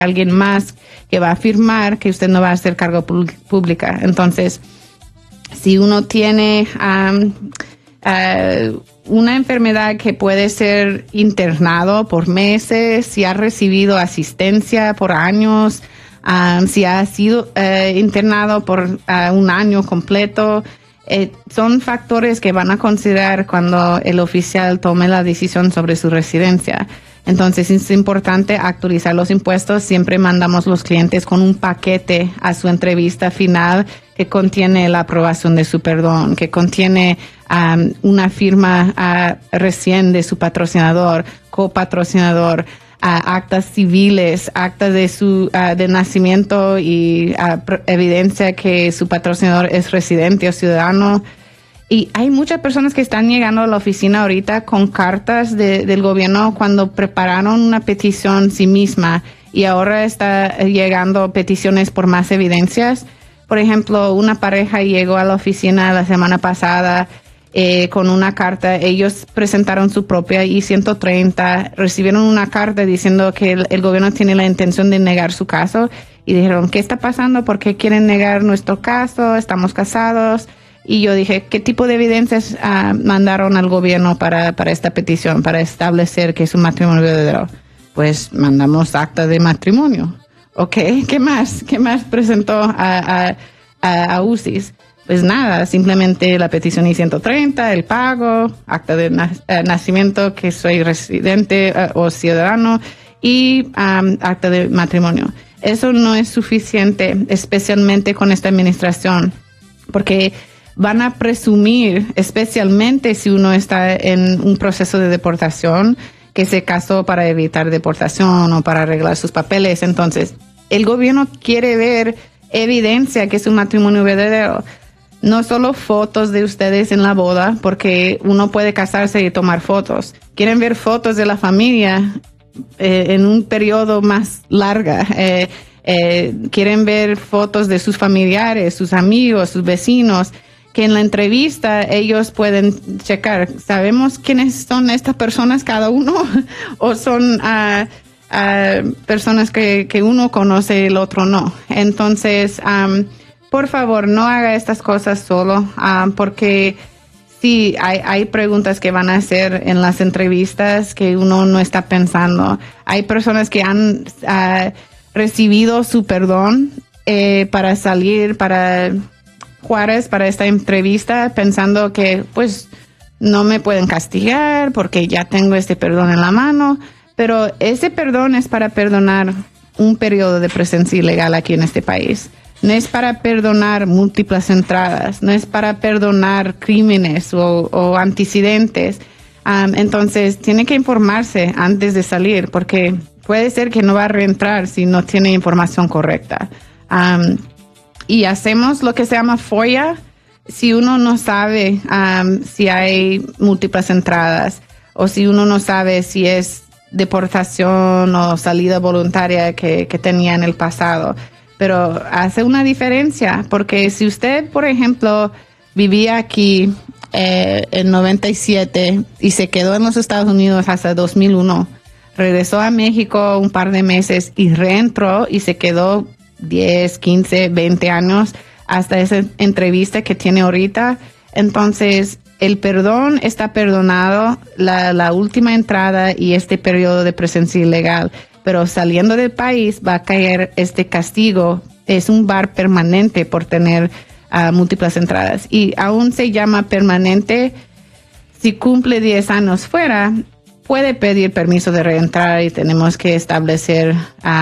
alguien más que va a afirmar que usted no va a hacer cargo pública. Entonces, si uno tiene una enfermedad que puede ser internado por meses, si ha recibido asistencia por años, si ha sido internado por un año completo, son factores que van a considerar cuando el oficial tome la decisión sobre su residencia. Entonces es importante actualizar los impuestos. Siempre mandamos los clientes con un paquete a su entrevista final que contiene la aprobación de su perdón, que contiene una firma recién de su patrocinador, copatrocinador, actas civiles, actas de su de nacimiento y evidencia que su patrocinador es residente o ciudadano. Y hay muchas personas que están llegando a la oficina ahorita con cartas del gobierno cuando prepararon una petición sí misma y ahora está llegando peticiones por más evidencias. Por ejemplo, una pareja llegó a la oficina la semana pasada con una carta. Ellos presentaron su propia I-130, recibieron una carta diciendo que el gobierno tiene la intención de negar su caso y dijeron, ¿qué está pasando? ¿Por qué quieren negar nuestro caso? ¿Estamos casados? Y yo dije, ¿qué tipo de evidencias mandaron al gobierno para esta petición, para establecer que es un matrimonio verdadero? Pues mandamos acta de matrimonio. Ok, ¿qué más? ¿Qué más presentó a UCIS? Pues nada, simplemente la petición I-130, el pago, acta de nacimiento, que soy residente o ciudadano, y acta de matrimonio. Eso no es suficiente, especialmente con esta administración, porque van a presumir, especialmente si uno está en un proceso de deportación, que se casó para evitar deportación o para arreglar sus papeles. Entonces, el gobierno quiere ver evidencia que es un matrimonio verdadero. No solo fotos de ustedes en la boda, porque uno puede casarse y tomar fotos. Quieren ver fotos de la familia en un periodo más larga. Quieren ver fotos de sus familiares, sus amigos, sus vecinos, que en la entrevista ellos pueden checar. ¿Sabemos quiénes son estas personas cada uno? ¿O son personas que uno conoce y el otro no? Entonces, por favor, no haga estas cosas solo, porque sí, hay preguntas que van a hacer en las entrevistas que uno no está pensando. Hay personas que han recibido su perdón para salir, para Juárez, para esta entrevista, pensando que pues no me pueden castigar porque ya tengo este perdón en la mano, pero ese perdón es para perdonar un periodo de presencia ilegal aquí en este país. No es para perdonar múltiples entradas, no es para perdonar crímenes o antecedentes. Entonces, tiene que informarse antes de salir, porque puede ser que no va a reentrar si no tiene información correcta. Y hacemos lo que se llama FOIA. Si uno no sabe si hay múltiples entradas o si uno no sabe si es deportación o salida voluntaria que tenía en el pasado. Pero hace una diferencia, porque si usted, por ejemplo, vivía aquí en 97 y se quedó en los Estados Unidos hasta 2001, regresó a México un par de meses y reentró y se quedó 10, 15, 20 años hasta esa entrevista que tiene ahorita. Entonces, el perdón está perdonado, la última entrada y este periodo de presencia ilegal. Pero saliendo del país va a caer este castigo. Es un bar permanente por tener múltiples entradas. Y aún se llama permanente. Si cumple 10 años fuera, puede pedir permiso de reentrar y tenemos que establecer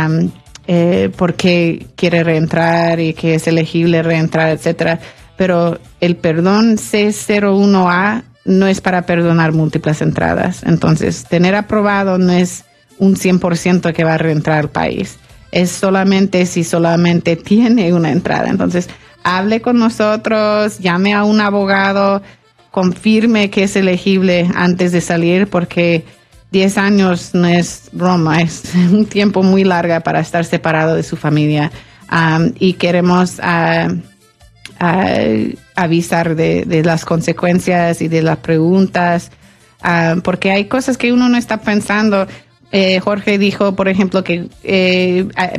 por qué quiere reentrar y que es elegible reentrar, etcétera. Pero el perdón C01A no es para perdonar múltiples entradas. Entonces, tener aprobado no es un 100% que va a reentrar al país. Es solamente si solamente tiene una entrada. Entonces, hable con nosotros, llame a un abogado, confirme que es elegible antes de salir, porque 10 años no es broma, es un tiempo muy largo para estar separado de su familia. Y queremos avisar de las consecuencias y de las preguntas, porque hay cosas que uno no está pensando. Jorge dijo, por ejemplo, que